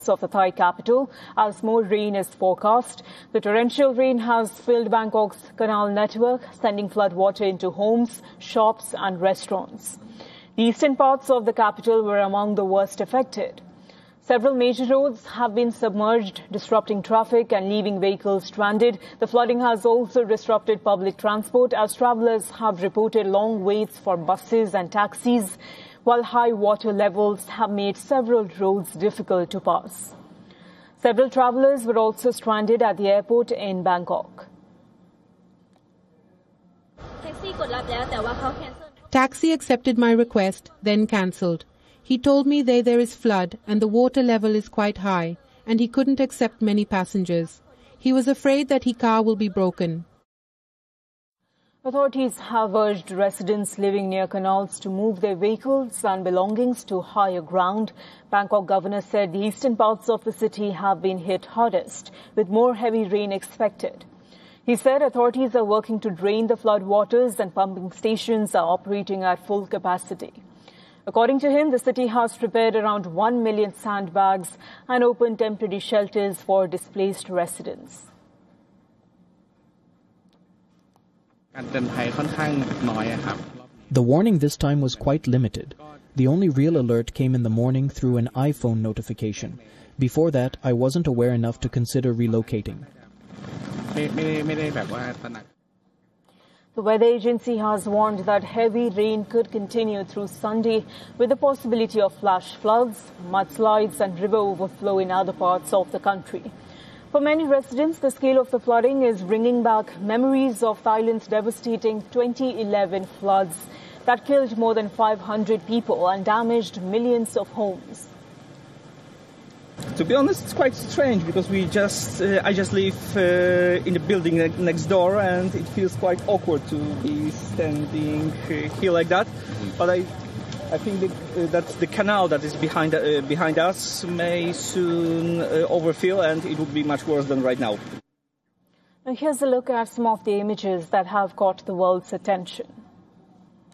of the Thai capital as more rain is forecast. The torrential rain has filled Bangkok's canal network, sending flood water into homes, shops and restaurants. The eastern parts of the capital were among the worst affected. Several major roads have been submerged, disrupting traffic and leaving vehicles stranded. The flooding has also disrupted public transport as travelers have reported long waits for buses and taxis, while high water levels have made several roads difficult to pass. Several travelers were also stranded at the airport in Bangkok. Taxi accepted my request, then cancelled. He told me there is flood and the water level is quite high, and he couldn't accept many passengers. He was afraid that his car will be broken. Authorities have urged residents living near canals to move their vehicles and belongings to higher ground. Bangkok governor said the eastern parts of the city have been hit hardest, with more heavy rain expected. He said authorities are working to drain the flood waters and pumping stations are operating at full capacity. According to him, the city has prepared around 1 million sandbags and opened temporary shelters for displaced residents. The warning this time was quite limited. The only real alert came in the morning through an iPhone notification. Before that, I wasn't aware enough to consider relocating. The weather agency has warned that heavy rain could continue through Sunday, with the possibility of flash floods, mudslides and river overflow in other parts of the country. For many residents, the scale of the flooding is bringing back memories of Thailand's devastating 2011 floods that killed more than 500 people and damaged millions of homes. To be honest, it's quite strange because I just live in the building next door, and it feels quite awkward to be standing here like that. But I think that the canal that is behind us may soon overfill, and it would be much worse than right now. Now here's a look at some of the images that have caught the world's attention.